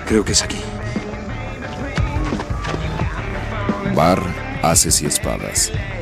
Creo que es aquí. Bar, Haces y Espadas.